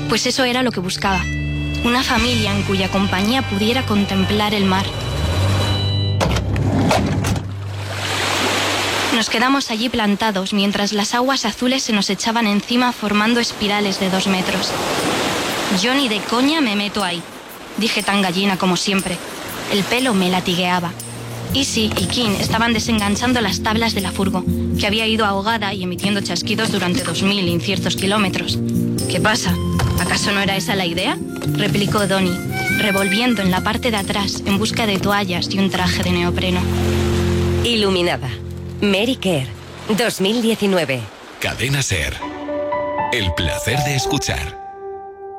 Pues eso era lo que buscaba. Una familia en cuya compañía pudiera contemplar el mar. Nos quedamos allí plantados mientras las aguas azules se nos echaban encima formando espirales de 2 metros. Yo ni de coña me meto ahí, dije tan gallina como siempre. El pelo me latigueaba. Easy y King estaban desenganchando las tablas de la furgo, que había ido ahogada y emitiendo chasquidos durante 2000 inciertos kilómetros. ¿Qué pasa? ¿Acaso no era esa la idea?, replicó Donnie, revolviendo en la parte de atrás en busca de toallas y un traje de neopreno. Iluminada. Mary Kerr, 2019. Cadena SER. El placer de escuchar.